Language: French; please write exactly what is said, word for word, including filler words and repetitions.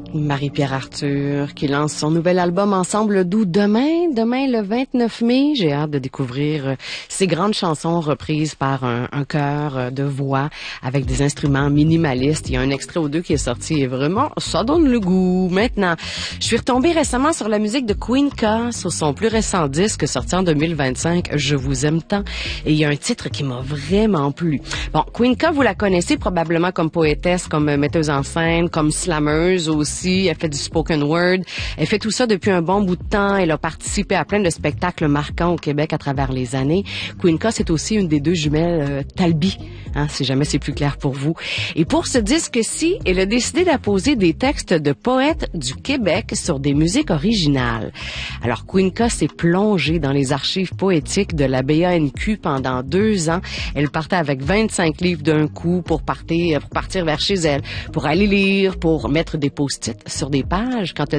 Marie-Pierre Arthur qui lance son nouvel album Ensemble doux demain, demain le vingt-neuf mai. J'ai hâte de découvrir ces grandes chansons reprises par un, un chœur de voix avec des instruments minimalistes. Il y a un extrait ou deux qui est sorti et vraiment, ça donne le goût. Maintenant, je suis retombée récemment sur la musique de Queenca sur son plus récent disque sorti en deux mille vingt-cinq, Je vous aime tant. Et il y a un titre qui m'a vraiment plu. Bon, Queenca, vous la connaissez probablement comme poétesse, comme metteuse en scène, comme slammeuse aussi. Elle fait du spoken word. Elle fait tout ça depuis un bon bout de temps. Elle a participé à plein de spectacles marquants au Québec à travers les années. Queenca, c'est aussi une des deux jumelles euh, Talbi, hein, si jamais c'est plus clair pour vous. Et pour ce disque-ci, elle a décidé d'apposer des textes de poètes du Québec sur des musiques originales. Alors, Queenca s'est plongée dans les archives poétiques de la B A N Q pendant deux ans. Elle partait avec vingt-cinq livres d'un coup pour partir, pour partir vers chez elle, pour aller lire, pour mettre des post-it sur des pages quand